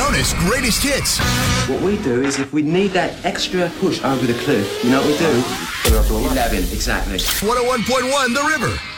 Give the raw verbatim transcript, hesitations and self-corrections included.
Bonus Greatest Hits. What we do is if we need that extra push over the cliff, you know what we do? eleven, exactly. one oh one point one The River.